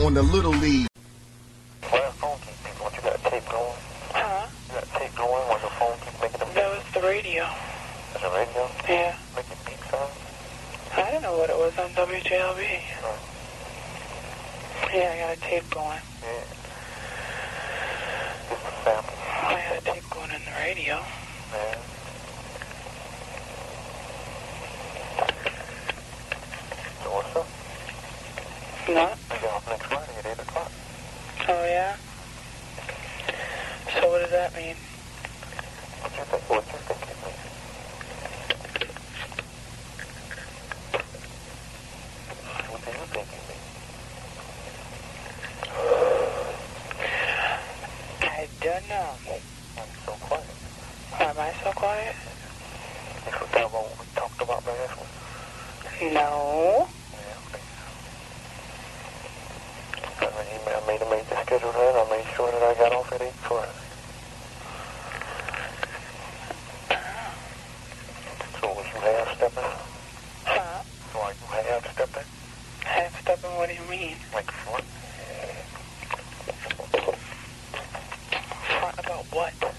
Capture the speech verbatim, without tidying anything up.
on the Little League. Why the phone keep people? What, you got tape going? Huh? You got tape going while the phone keep making them? That was the radio. That's a radio? Yeah. Making beep sounds? I don't know what it was on W J L B. Oh. Yeah, I got a tape going. Yeah. Just a sample. I had a tape going in the radio. Yeah. So what's up? What? I get off next Friday at eight o'clock. Oh, yeah? So what does that mean? What you think? What you think it means? What do you think it means? I don't know. I'm so quiet. Why am I so quiet? You forgot about what we talked about last week? No. Yeah, okay. I made, I made a major schedule then. I made sure that I got off at eight Friday. So was you half-stepping? Huh? So are you half-stepping? Half-stepping, what do you mean? Like front? Front about what?